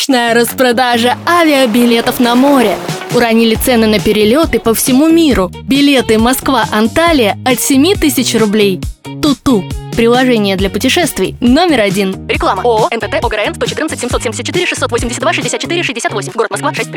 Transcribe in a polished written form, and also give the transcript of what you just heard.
Мощная распродажа авиабилетов на море. Уронили цены на перелеты по всему миру. Билеты Москва-Анталия от 7000 рублей. Туту. Приложение для путешествий номер 1. Реклама. ООО НТТ ОГРН 114 774 682 64 68. Город Москва 6+.